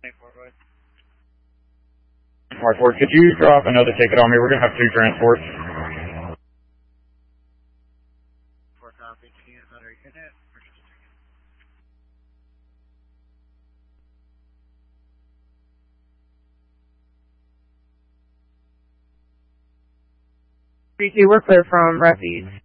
Mark 4, could you drop another ticket on me? We're going to have 2 transports. 4 copy, another unit. We're clear from Refuge.